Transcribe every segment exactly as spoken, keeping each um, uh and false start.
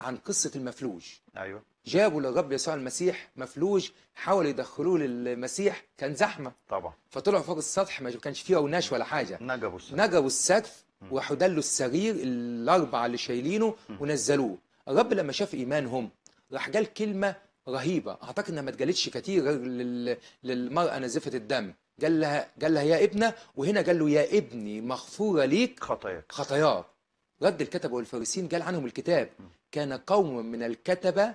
عن قصة المفلوج. ايوه جابوا للرب يسوع المسيح مفلوج، حاولوا يدخلوه للمسيح، كان زحمة، طبعا. فطلعوا فوق السطح ما كانش فيه أوناش ولا حاجة، نجبوا السقف. نجبوا السقف وحدلوا السرير الأربعة اللي شايلينه ونزلوه. الرب لما شاف إيمانهم راح قال كلمة رهيبة، أعتقد إنها ما اتقالتش كتير غير لل- للمرأة نازفة الدم. قال لها قال لها يا ابنة، وهنا قال له يا ابني مغفورة ليك خطاياك. خطاياك. رد الكتبة والفريسين قال عنهم الكتاب كان قوم من الكتبة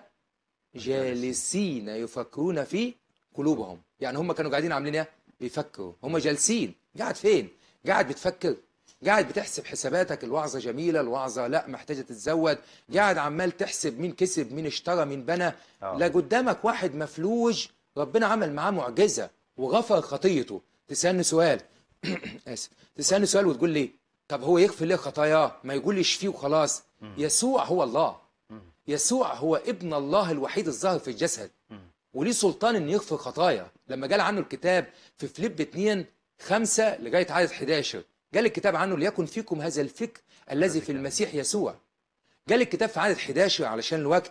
جالسين يفكرون في قلوبهم. يعني هم كانوا قاعدين عاملين ايه؟ بيفكروا. هم جالسين، قاعد فين؟ قاعد بتفكر، قاعد بتحسب حساباتك، الوعظة جميلة، الوعظة لا محتاجة تتزود، قاعد عمال تحسب مين كسب مين اشترى مين بنى. آه. لا قدامك واحد مفلوج ربنا عمل معاه معجزة وغفر خطيته. تسألني سؤال آسف، تسألني سؤال وتقول لي طب هو يغفر ليه خطاياه؟ ما يقول يشفيه وخلاص. يسوع هو الله، يسوع هو ابن الله الوحيد الظاهر في الجسد، وليه سلطان ان يغفر خطايا. لما قال عنه الكتاب في فيليب اتنين خمسة لغايه عدد حداشر، قال الكتاب عنه ليكن فيكم هذا الفكر الذي في المسيح يسوع. قال الكتاب في عدد حداشر علشان الوقت،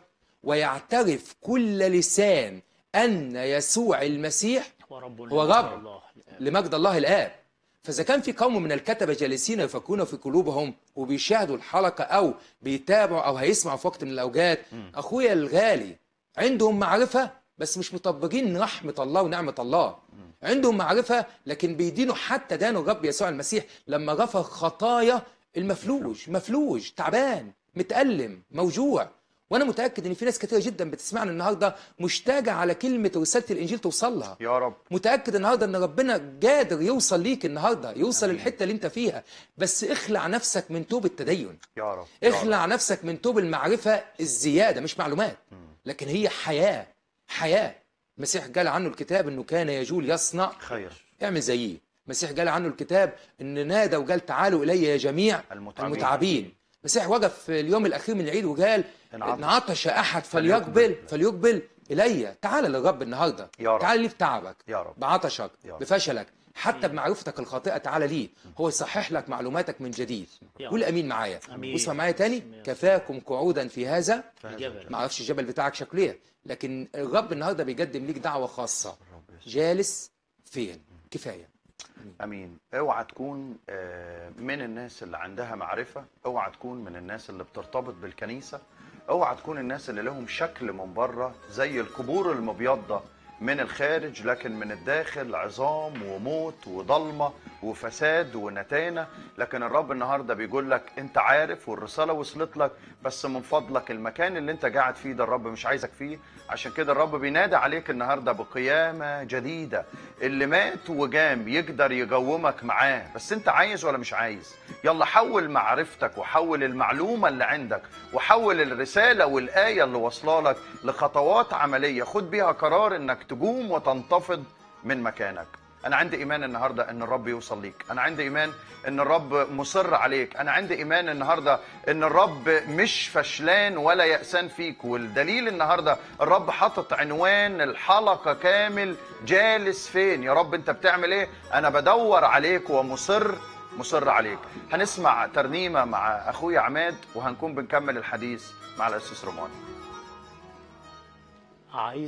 ويعترف كل لسان ان يسوع المسيح هو رب هو رب الله. لمجد الله الآب. فإذا كان في قوم من الكتبة جالسين يفكرون في قلوبهم وبيشاهدوا الحلقة أو بيتابعوا أو هيسمعوا في وقت من الأوقات، أخويا الغالي عندهم معرفة بس مش مطبقين رحمة الله ونعمة الله. عندهم معرفة لكن بيدينوا، حتى دانوا الرب يسوع المسيح لما غفر خطايا المفلوج. مفلوج تعبان متألم موجوع. وانا متاكد ان في ناس كتير جدا بتسمعنا النهارده مشتاقه على كلمه رساله الانجيل توصل لها. يا رب. متاكد النهارده ان ربنا قادر يوصل ليك النهارده، يوصل الحته اللي انت فيها، بس اخلع نفسك من توب التدين. يا رب. يا اخلع رب. نفسك من توب المعرفه الزياده، مش معلومات لكن هي حياه. حياه. المسيح قال عنه الكتاب انه كان يجول يصنع خير. اعمل زيه. المسيح قال عنه الكتاب ان نادى وقال تعالوا الي يا جميع المتعبين. المتعبين. المسيح وقف في اليوم الاخير من العيد وقال إن ان عطش عطش احد فليقبل. فليقبل فليقبل الي. تعال للرب النهارده، يا رب. تعال ليه بتعبك، يا رب. بعطشك، يا رب. بفشلك، حتى بمعرفتك الخاطئه، تعال ليه هو يصحح لك معلوماتك من جديد. يا قول رب. امين معايا أمين. واسمع معايا تاني. أمين. كفاكم قعودا في هذا، الجبل. ما اعرفش الجبل بتاعك شكله ايه، لكن الرب النهارده بيقدم ليك دعوه خاصه. جالس فين؟ كفايه. امين. اوعى تكون آه، من الناس اللي عندها معرفه، اوعى تكون من الناس اللي بترتبط بالكنيسه، اوعى تكون الناس اللي لهم شكل من بره زي القبور المبيضه من الخارج، لكن من الداخل عظام وموت وضلمه وفساد ونتانه. لكن الرب النهارده بيقول لك انت عارف والرساله وصلت لك، بس من فضلك المكان اللي انت قاعد فيه ده الرب مش عايزك فيه. عشان كده الرب بينادي عليك النهارده بقيامه جديده. اللي مات وجام يقدر يقومك معاه، بس انت عايز ولا مش عايز؟ يلا حول معرفتك وحول المعلومه اللي عندك وحول الرساله والايه اللي واصله لك لخطوات عمليه خد بيها قرار انك تقوم وتنتفض من مكانك. انا عندي ايمان النهارده ان الرب يوصل ليك، انا عندي ايمان ان الرب مصر عليك، انا عندي ايمان النهارده ان الرب مش فشلان ولا يأسان فيك. والدليل النهارده الرب حاطط عنوان الحلقه كامل، جالس فين؟ يا رب انت بتعمل ايه؟ انا بدور عليك ومصر مصر عليك. هنسمع ترنيمه مع اخويا عماد وهنكون بنكمل الحديث مع الاسيس رمضان. عايز